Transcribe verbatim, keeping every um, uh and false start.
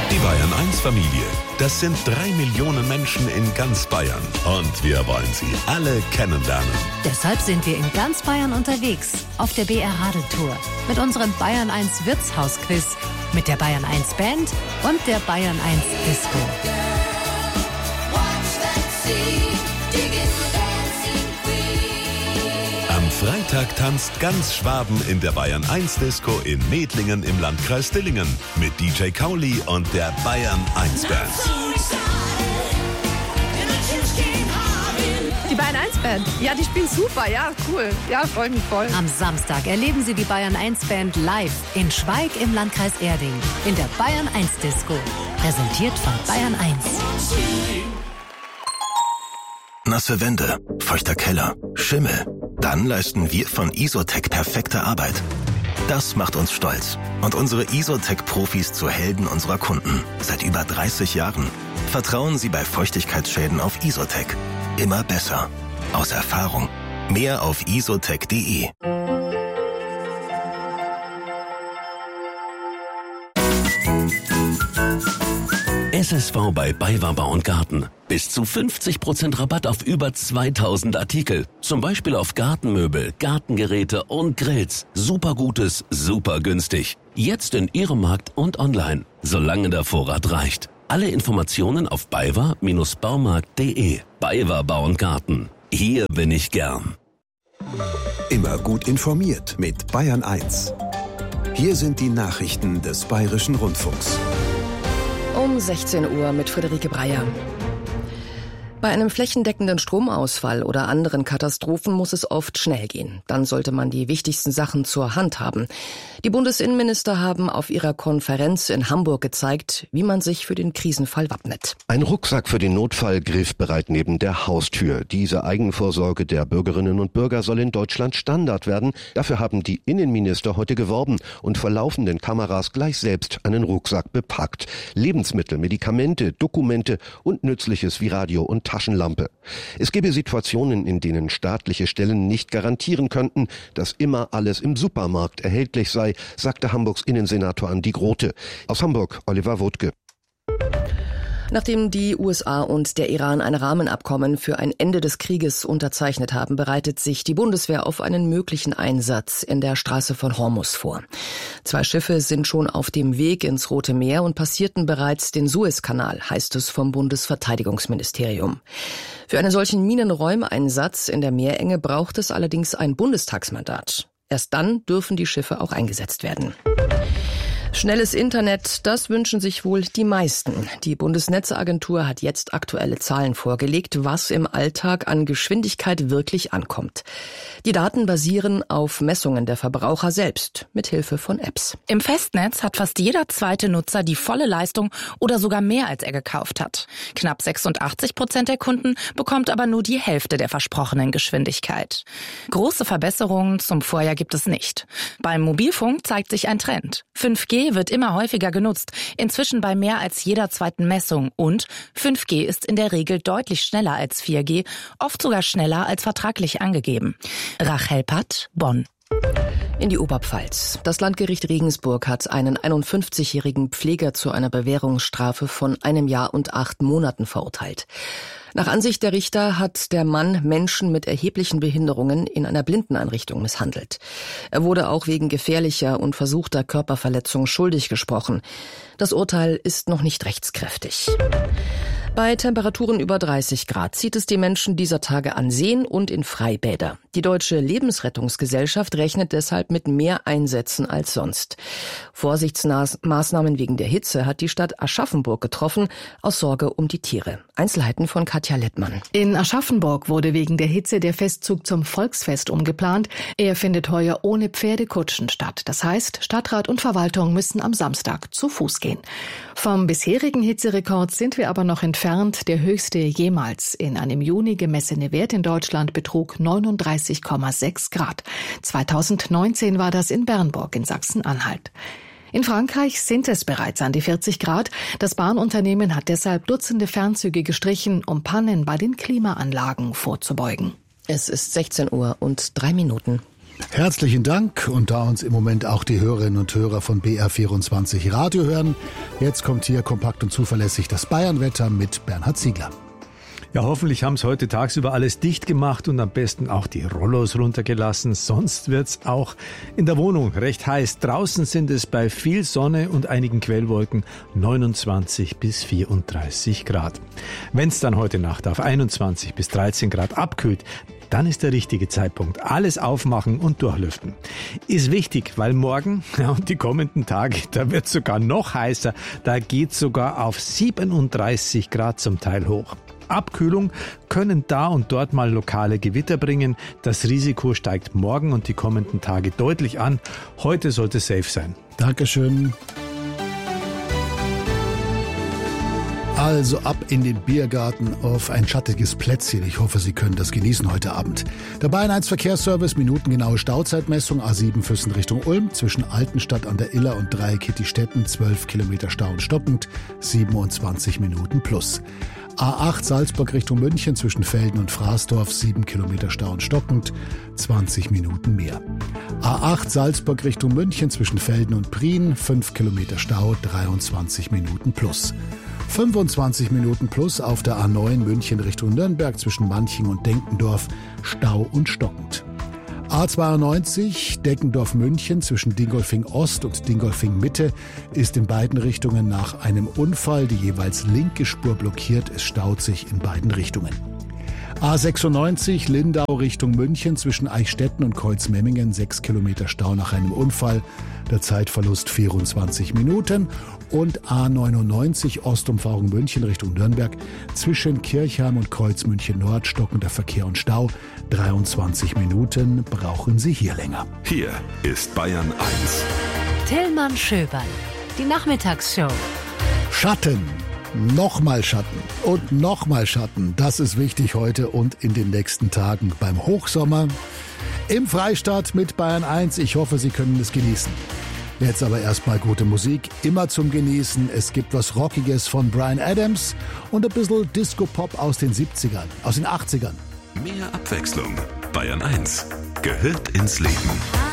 Die Bayern eins Familie, das sind drei Millionen Menschen in ganz Bayern. Und wir wollen sie alle kennenlernen. Deshalb sind wir in ganz Bayern unterwegs, auf der B R Radeltour. Mit unserem Bayern eins Wirtshausquiz, mit der Bayern eins Band und der Bayern eins Disco. Am Freitag tanzt ganz Schwaben in der Bayern eins Disco in Medlingen im Landkreis Dillingen mit D J Kauli und der Bayern eins Band. Die Bayern eins Band, ja, die spielen super, ja, cool. Ja, freue mich voll. Am Samstag erleben Sie die Bayern eins Band live in Schweig im Landkreis Erding in der Bayern eins Disco. Präsentiert von Bayern eins. Nasse Wände, feuchter Keller, Schimmel. Dann leisten wir von Isotec perfekte Arbeit. Das macht uns stolz und unsere Isotec-Profis zu Helden unserer Kunden. Seit über dreißig Jahren. Vertrauen Sie bei Feuchtigkeitsschäden auf Isotec. Immer besser. Aus Erfahrung. Mehr auf isotec punkt de. S S V bei BayWa Bau und Garten. Bis zu fünfzig Prozent Rabatt auf über zweitausend Artikel. Zum Beispiel auf Gartenmöbel, Gartengeräte und Grills. Super Gutes, super günstig. Jetzt in Ihrem Markt und online. Solange der Vorrat reicht. Alle Informationen auf baywa Baumarkt punkt de. BayWa Bau und Garten. Hier bin ich gern. Immer gut informiert mit Bayern eins. Hier sind die Nachrichten des Bayerischen Rundfunks. Um sechzehn Uhr mit Friederike Breyer. Bei einem flächendeckenden Stromausfall oder anderen Katastrophen muss es oft schnell gehen. Dann sollte man die wichtigsten Sachen zur Hand haben. Die Bundesinnenminister haben auf ihrer Konferenz in Hamburg gezeigt, wie man sich für den Krisenfall wappnet. Ein Rucksack für den Notfall griffbereit neben der Haustür. Diese Eigenvorsorge der Bürgerinnen und Bürger soll in Deutschland Standard werden. Dafür haben die Innenminister heute geworben und vor laufenden Kameras gleich selbst einen Rucksack bepackt. Lebensmittel, Medikamente, Dokumente und Nützliches wie Radio und Taschenlampe. Es gebe Situationen, in denen staatliche Stellen nicht garantieren könnten, dass immer alles im Supermarkt erhältlich sei, sagte Hamburgs Innensenator Andi Grote. Aus Hamburg, Oliver Wodke. Nachdem die U S A und der Iran ein Rahmenabkommen für ein Ende des Krieges unterzeichnet haben, bereitet sich die Bundeswehr auf einen möglichen Einsatz in der Straße von Hormuz vor. Zwei Schiffe sind schon auf dem Weg ins Rote Meer und passierten bereits den Suezkanal, heißt es vom Bundesverteidigungsministerium. Für einen solchen Minenräumeinsatz in der Meerenge braucht es allerdings ein Bundestagsmandat. Erst dann dürfen die Schiffe auch eingesetzt werden. Schnelles Internet, das wünschen sich wohl die meisten. Die Bundesnetzagentur hat jetzt aktuelle Zahlen vorgelegt, was im Alltag an Geschwindigkeit wirklich ankommt. Die Daten basieren auf Messungen der Verbraucher selbst, mit Hilfe von Apps. Im Festnetz hat fast jeder zweite Nutzer die volle Leistung oder sogar mehr, als er gekauft hat. Knapp sechsundachtzig Prozent der Kunden bekommt aber nur die Hälfte der versprochenen Geschwindigkeit. Große Verbesserungen zum Vorjahr gibt es nicht. Beim Mobilfunk zeigt sich ein Trend. fünf G wird immer häufiger genutzt, inzwischen bei mehr als jeder zweiten Messung. Und fünf G ist in der Regel deutlich schneller als vier G, oft sogar schneller als vertraglich angegeben. Rachel Patt, Bonn. In die Oberpfalz. Das Landgericht Regensburg hat einen einundfünfzigjährigen Pfleger zu einer Bewährungsstrafe von einem Jahr und acht Monaten verurteilt. Nach Ansicht der Richter hat der Mann Menschen mit erheblichen Behinderungen in einer Blindeneinrichtung misshandelt. Er wurde auch wegen gefährlicher und versuchter Körperverletzung schuldig gesprochen. Das Urteil ist noch nicht rechtskräftig. Bei Temperaturen über dreißig Grad zieht es die Menschen dieser Tage an Seen und in Freibäder. Die Deutsche Lebensrettungsgesellschaft rechnet deshalb mit mehr Einsätzen als sonst. Vorsichtsmaßnahmen wegen der Hitze hat die Stadt Aschaffenburg getroffen, aus Sorge um die Tiere. Einzelheiten von Katja Lettmann. In Aschaffenburg wurde wegen der Hitze der Festzug zum Volksfest umgeplant. Er findet heuer ohne Pferdekutschen statt. Das heißt, Stadtrat und Verwaltung müssen am Samstag zu Fuß gehen. Vom bisherigen Hitzerekord sind wir aber noch entfernt. Der höchste jemals in einem Juni gemessene Wert in Deutschland betrug neununddreißig Komma sechs Grad. zweitausendneunzehn war das in Bernburg in Sachsen-Anhalt. In Frankreich sind es bereits an die vierzig Grad. Das Bahnunternehmen hat deshalb Dutzende Fernzüge gestrichen, um Pannen bei den Klimaanlagen vorzubeugen. Es ist sechzehn Uhr und drei Minuten. Herzlichen Dank. Und da uns im Moment auch die Hörerinnen und Hörer von B R vierundzwanzig Radio hören, jetzt kommt hier kompakt und zuverlässig das Bayernwetter mit Bernhard Ziegler. Ja, hoffentlich haben es heute tagsüber alles dicht gemacht und am besten auch die Rollos runtergelassen. Sonst wird's auch in der Wohnung recht heiß. Draußen sind es bei viel Sonne und einigen Quellwolken neunundzwanzig bis vierunddreißig Grad. Wenn's dann heute Nacht auf einundzwanzig bis dreizehn Grad abkühlt, dann ist der richtige Zeitpunkt. Alles aufmachen und durchlüften. Ist wichtig, weil morgen ja, und die kommenden Tage, da wird sogar noch heißer. Da geht's sogar auf siebenunddreißig Grad zum Teil hoch. Abkühlung können da und dort mal lokale Gewitter bringen. Das Risiko steigt morgen und die kommenden Tage deutlich an. Heute sollte safe sein. Dankeschön. Also ab in den Biergarten auf ein schattiges Plätzchen. Ich hoffe, Sie können das genießen heute Abend. Der Bayern eins Verkehrsservice, minutengenaue Stauzeitmessung, A sieben Füssen Richtung Ulm, zwischen Altenstadt an der Iller und Dreieck Kittistetten, zwölf Kilometer Stau und stockend, siebenundzwanzig Minuten plus. A acht Salzburg Richtung München, zwischen Velden und Fraßdorf, sieben Kilometer Stau und stockend, zwanzig Minuten mehr. A acht Salzburg Richtung München, zwischen Velden und Prien, fünf Kilometer Stau, dreiundzwanzig Minuten plus. fünfundzwanzig Minuten plus auf der A neun München Richtung Nürnberg, zwischen Manching und Denkendorf, Stau und stockend. A zweiundneunzig Deckendorf-München zwischen Dingolfing Ost und Dingolfing Mitte ist in beiden Richtungen nach einem Unfall die jeweils linke Spur blockiert. Es staut sich in beiden Richtungen. A sechsundneunzig Lindau Richtung München zwischen Eichstätten und Kreuzmemmingen, sechs Kilometer Stau nach einem Unfall. Der Zeitverlust vierundzwanzig Minuten. Und A neunundneunzig Ostumfahrung München Richtung Nürnberg zwischen Kirchheim und Kreuz München Nord stockender Verkehr und Stau. dreiundzwanzig Minuten brauchen Sie hier länger. Hier ist Bayern eins. Tillmann Schöberl, die Nachmittagsshow. Schatten. Nochmal Schatten und nochmal Schatten. Das ist wichtig heute und in den nächsten Tagen beim Hochsommer. Im Freistaat mit Bayern eins. Ich hoffe, Sie können es genießen. Jetzt aber erstmal gute Musik, immer zum Genießen. Es gibt was Rockiges von Bryan Adams und ein bisschen Disco-Pop aus den siebzigern, aus den achtzigern. Mehr Abwechslung. Bayern eins gehört ins Leben.